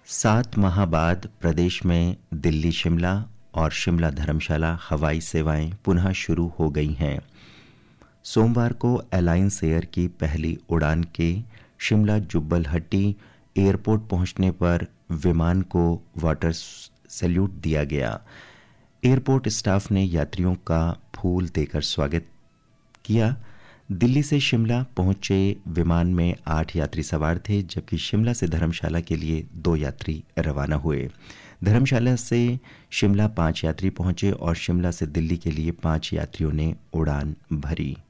7 माह बाद प्रदेश में दिल्ली शिमला और शिमला धर्मशाला हवाई सेवाएं पुनः शुरू हो गई हैं। सोमवार को अलायंस एयर की पहली उड़ान के शिमला जुब्बल हट्टी एयरपोर्ट पहुंचने पर विमान को वाटर सैल्यूट दिया गया। एयरपोर्ट स्टाफ ने यात्रियों का फूल देकर स्वागत किया। दिल्ली से शिमला पहुंचे विमान में 8 यात्री सवार थे, जबकि शिमला से धर्मशाला के लिए 2 यात्री रवाना हुए। धर्मशाला से शिमला 5 यात्री पहुंचे और शिमला से दिल्ली के लिए 5 यात्रियों ने उड़ान भरी।